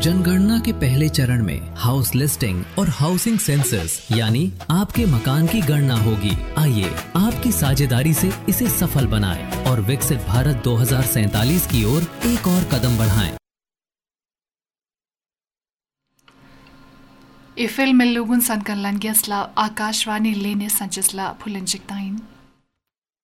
जनगणना के पहले चरण में हाउस लिस्टिंग और हाउसिंग सेंसस यानी आपके मकान की गणना होगी। आइए आपकी साझेदारी से इसे सफल बनाएं और विकसित भारत 2047 की ओर एक और कदम बढ़ाएं। I filmen Logun Sankan Langesla Akashvani Lene Sanchesla Pulinjiktain